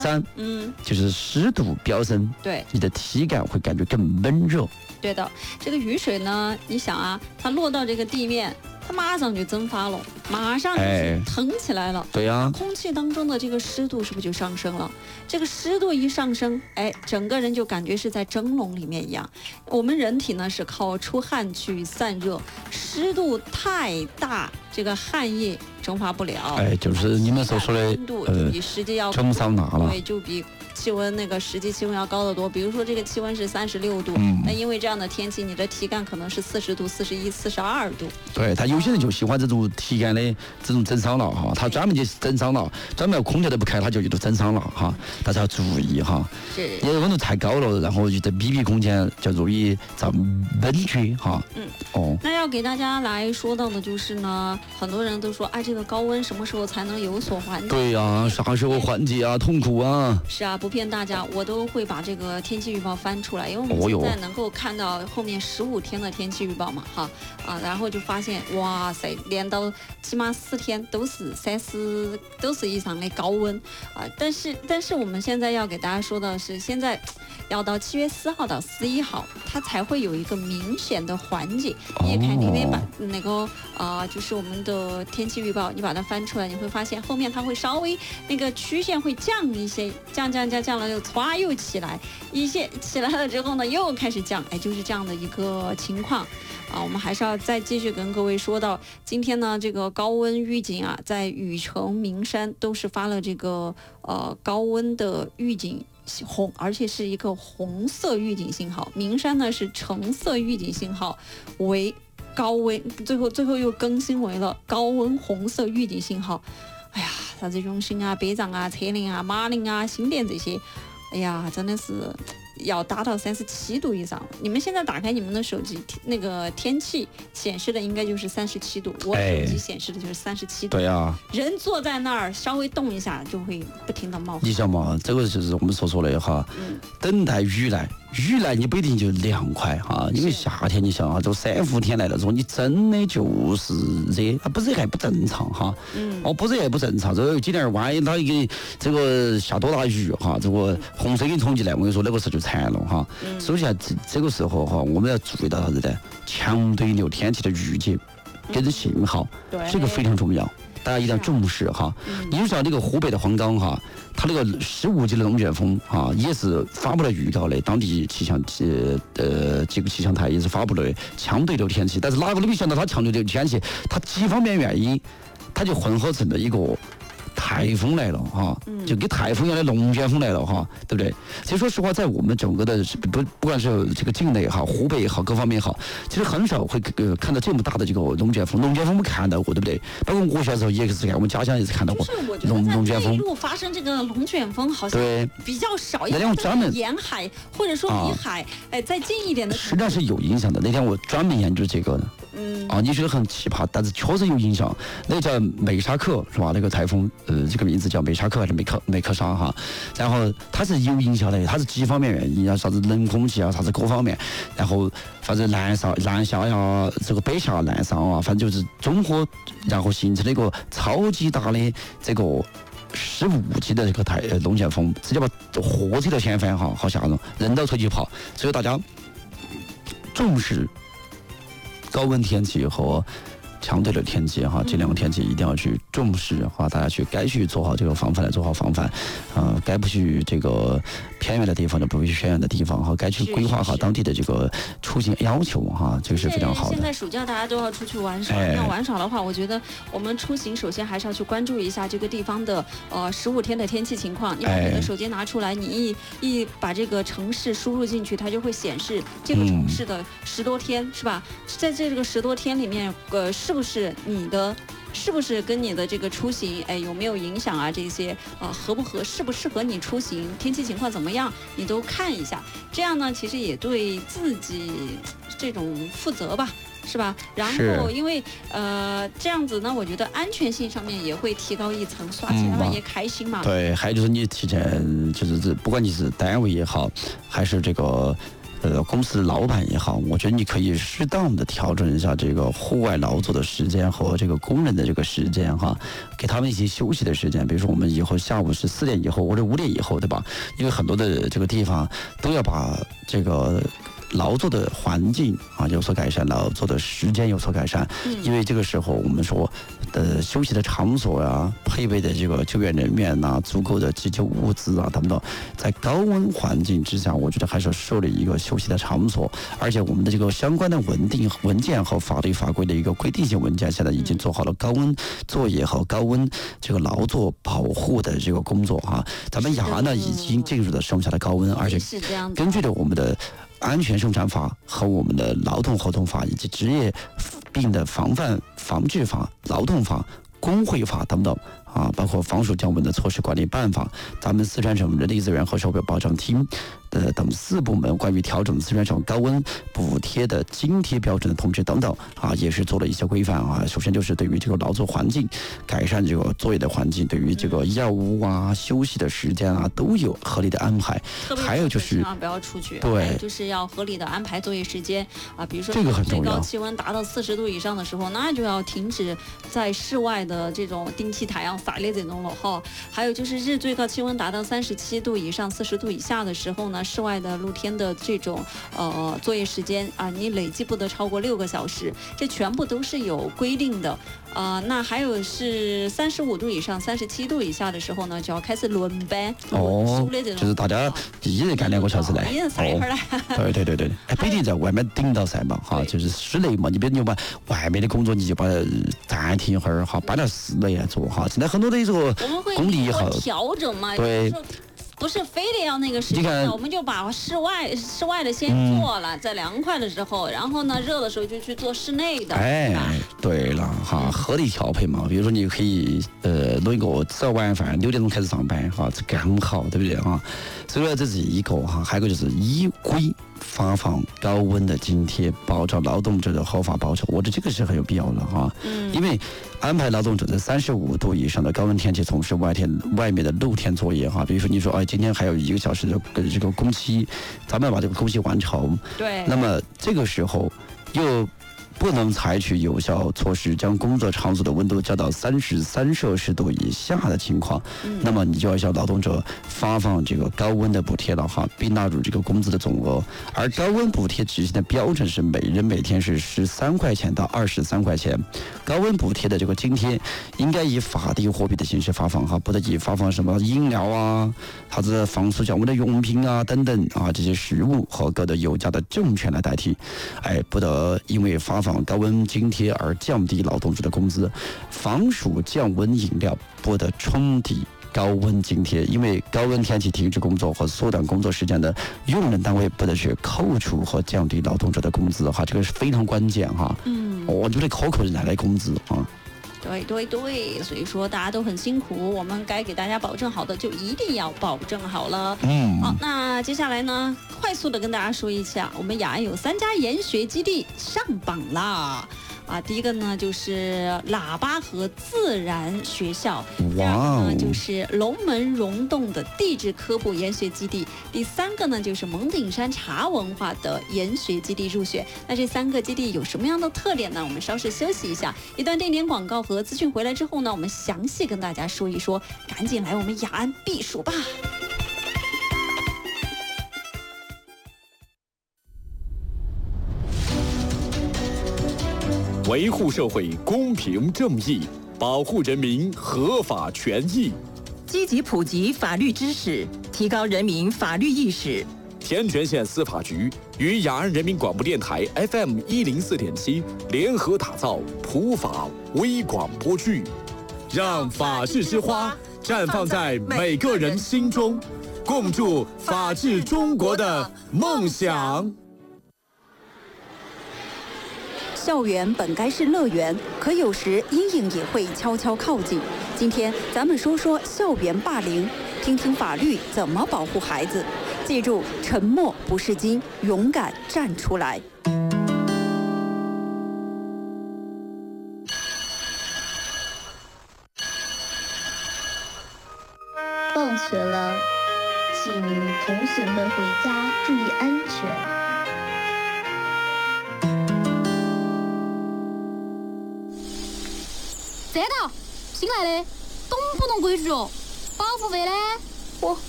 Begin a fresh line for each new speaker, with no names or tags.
三，就是湿度飙升，
对，
你的体感会感觉更闷热。
对的，这个雨水呢，你想啊，它落到这个地面，它马上就蒸发了，马上就是腾起来了。
对呀，
空气当中的这个湿度是不是就上升了？这个湿度一上升，整个人就感觉是在蒸笼里面一样。我们人体呢是靠出汗去散热，湿度太大，这个汗液蒸发不了。
就是你们所说的
温度比实际要
蒸桑拿了。
对，就比气温那个实际气温要高得多。比如说这个气温是36度，那因为这样的天气，你的体感可能是40度、41、42度。
对，他有些人就喜欢这种体感的这种蒸桑拿哈，他专门去蒸桑拿，专门空调都不开，他就去蒸桑拿哈，大家要注意哈。
是。
因为温度太高了，然后就在密闭空间就容易遭闷厥哈。
那要给大家来说到的就是呢，很多人都说，这个高温什么时候才能有所缓解？
对呀，啥时候缓解啊？痛苦啊！
是啊，不骗大家，我都会把这个天气预报翻出来，因为我们现在能够看到后面15天的天气预报嘛，然后就发现，哇塞，连到起码4天都是30以上的高温啊！但是我们现在要给大家说的是，现在要到7月4号到11号，它才会有一个明显的缓解。你也看，你得把那个就是我们的天气预报，你把它翻出来，你会发现后面它会稍微那个曲线会降一些，降了就歘又起来，起来了之后呢又开始降，就是这样的一个情况啊。我们还是要再继续跟各位说到，今天呢这个高温预警啊，在禹城、名山都是发了这个高温的预警。而且是一个红色预警信号，名山呢是橙色预警信号，为高温，最后又更新为了高温红色预警信号。啥子永兴啊、北藏啊、车陵啊、马陵啊、新店这些，真的是要达到37度以上。你们现在打开你们的手机，那个天气显示的应该就是37度，我手机显示的就是37度。
对呀，
人坐在那儿稍微动一下就会不停的冒汗。
你想嘛，这个就是我们所说的哈，等待雨来。雨来你不一定就凉快哈，因为夏天你想啊，这3、5天来了之后，你真的就是热，不热还不正常哈。不热还不正常，这个几年万一它一个这个下多大雨哈，这个洪水给你冲进来，我跟你说那个事就惨了哈。首先这个时候哈，我们要注意到啥子呢？强对流天气的预警跟信号，这个非常重要。大家一定要重视哈。你就像那个湖北的黄冈哈，它那个15级的龙卷风哈，也是发布了预告的，当地气象几个气象台也是发布了强对流天气。但是哪个都没想到它强对流天气，它几方面原因，它就混合成了一个台风来了哈，就跟台风一样的龙卷风来了哈，对不对？其实说实话，在我们整个的不管是这个境内也好，湖北也好，各方面也好，其实很少会看到这么大的这个龙卷风。龙卷风我们看到过，对不对？包括我小时候也是看，我们家乡也是看到过龙卷风。
内陆发生这个龙卷风好像比较少，因为专门沿海或者说离海再近一点的，
实际上是有影响的。那天我专门研究这个的。你觉得很奇葩，但是确实有影响。那个叫梅沙克是吧？那个台风，这个名字叫梅沙克还是梅克沙哈？然后它是有影响的，它是几方面原因啊，啥子冷空气啊，啥子各方面，然后反正南下呀，这个北下南上啊，反正就是综合，然后形成了一个超级大的这个15级的这个龙卷风，直接把火车都掀翻哈，好吓人，人到出去跑。所以大家重视高温天气和强对流天气哈，这两个天气一定要去重视哈，大家该去做好这个防范的做好防范，该不去这个偏远的地方就不去偏远的地方哈，该去规划好当地的这个出行要求哈，这个是非常好的。
现在暑假大家都要出去玩耍，要玩耍的话，我觉得我们出行首先还是要去关注一下这个地方的15天的天气情况。你把你的手机拿出来，你一把这个城市输入进去，它就会显示这个城市的10多天，是吧？在这个10多天里面，是不是跟你的这个出行有没有影响啊？这些适不适合你出行，天气情况怎么样，你都看一下。这样呢，其实也对自己这种负责吧，是吧？然后因为这样子呢，我觉得安全性上面也会提高一层，刷起来也开心嘛。
对，还有就是你提前就是不管你是单位也好，还是这个公司的老板也好，我觉得你可以适当的调整一下这个户外劳作的时间和这个工人的这个时间哈，给他们一些休息的时间。比如说我们以后下午是4点以后或者5点以后，对吧？因为很多的这个地方都要把这个劳作的环境啊有所改善，劳作的时间有所改善。因为这个时候我们说休息的场所啊，配备的这个救援人员呐，足够的急救物资啊等等，在高温环境之下，我觉得还是设立一个休息的场所。而且我们的这个相关的文件和法律法规的一个规定性文件，现在已经做好了高温作业和高温这个劳作保护的这个工作啊。咱们牙呢已经进入了盛夏的高温，而且根据着我们的安全生产法和我们的劳动合同法以及职业病的防治法、劳动法、工会法等等啊，包括防暑降温的措施管理办法，咱们四川省人力资源和社会保障厅等4部门关于调整四川省高温补贴的津贴标准的通知等等啊，也是做了一些规范啊。首先就是对于这个劳作环境改善，这个作业的环境，对于这个药物啊、休息的时间啊，都有合理的安排。还有就是
千万不要出去，
对，
就是要合理的安排作业时间啊。比如说
这个很重要，
最高气温达到40度以上的时候，那就要停止在室外的这种顶起太阳晒的这种了哈。还有就是日最高气温达到37度以上、40度以下的时候呢，室外的露天的这种作业时间啊，你累计不得超过6个小时，这全部都是有规定的。那还有是35度以上、37度以下的时候呢，就要开始轮班轮休的这种，
就是大家一人干2个小时来，
一人晒一会儿来。
对，不一定在外面顶到晒嘛哈，就是室内嘛，你比如你把外面的工作你就把它暂停一会儿哈，搬到室内来做哈。现在很多的这个工地也好
调整嘛，
对。
不是非得要那个时间，我们就把室外的先做了，在凉快的时候，然后呢热的时候就去做室内的。
对了哈，合理调配嘛。比如说你可以弄一个吃完饭6点钟开始上班哈，这刚好，对不对哈？所以这是一个哈，还有一个就是依规发放高温的津贴，保障劳动者的合法报酬。我觉得这个是很有必要的哈。因为安排劳动者在35度以上的高温天气从事外面的露天作业哈，比如说你说今天还有1个小时的这个工期，咱们要把这个工期完成。
对。
那么这个时候又不能采取有效措施，将工作场所的温度降到33摄氏度以下的情况，那么你就要向劳动者发放这个高温的补贴了哈，并纳入这个工资的总额。而高温补贴执行的标准是每人每天是13块钱到23块钱。高温补贴的这个津贴应该以法定货币的形式发放哈，不得以发放什么饮料啊、啥子防暑降温的用品啊等等啊这些食物和各的有价的证券来代替。不得因为发放高温津贴而降低劳动者的工资，防暑降温饮料不得冲抵高温津贴，因为高温天气停止工作和缩短工作时间的用人单位不得去扣除和降低劳动者的工资哈，这个是非常关键哈。我觉得扣人家的工资啊。
对，所以说大家都很辛苦，我们该给大家保证好的就一定要保证好了。好，那接下来呢，快速的跟大家说一下，我们雅安有3家研学基地上榜啦。第一个呢就是喇叭河自然学校，第二个呢就是龙门溶洞的地质科普研学基地，第3个呢就是蒙顶山茶文化的研学基地入选。那这3个基地有什么样的特点呢？我们稍事休息一下，一段定点广告和资讯回来之后呢，我们详细跟大家说一说，赶紧来我们雅安避暑吧。
维护社会公平正义，保护人民合法权益，
积极普及法律知识，提高人民法律意识。
天全县司法局与雅安人民广播电台 FM104.7联合打造普法微广播剧，让法治之花绽放在每个人心中，共筑法治中国的梦想。
校园本该是乐园，可有时阴影也会悄悄靠近。今天咱们说说校园霸凌，听听法律怎么保护孩子。记住，沉默不是金，勇敢站出来。
放学了，请同学们回家注意安全。 站到，新来的，懂不懂规矩哦？保护费呢？
我